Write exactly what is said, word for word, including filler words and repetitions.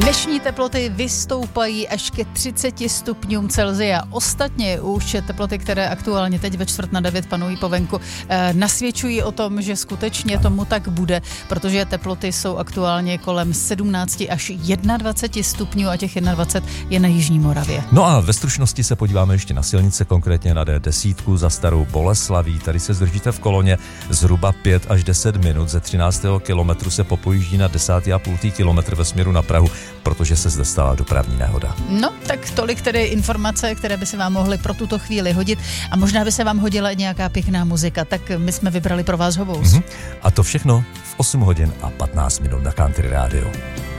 Dnešní teploty vystoupají až ke třiceti stupňům Celsia. Ostatně už teploty, které aktuálně teď ve čtvrt na devět panují po venku, nasvědčují o tom, že skutečně tomu tak bude, protože teploty jsou aktuálně kolem sedmnáct až dvacet jedna stupňů a těch dvacet jedna je na Jižní Moravě. No a ve stručnosti se podíváme ještě na silnice, konkrétně na D deset za Starou Boleslaví. Tady se zdržíte v koloně zhruba pět až deset minut. Ze třináctého kilometru se popojíždí na desátý a půl kilometr ve směru na Prahu, protože se zde stala dopravní nehoda. No, tak tolik tedy informace, které by se vám mohly pro tuto chvíli hodit a možná by se vám hodila i nějaká pěkná muzika, tak my jsme vybrali pro vás Hovous. Mm-hmm. A to všechno v osm hodin a patnáct minut na Country Radio.